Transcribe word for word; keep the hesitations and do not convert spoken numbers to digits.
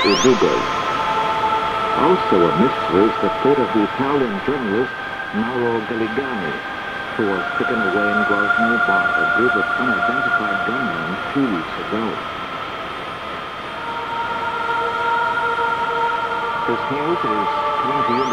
Udugai. Also a mystery is the fate of the Italian journalist Mauro Galligani, who was taken away in Grozny by a group of unidentified gunmen two weeks ago. This news is coming to you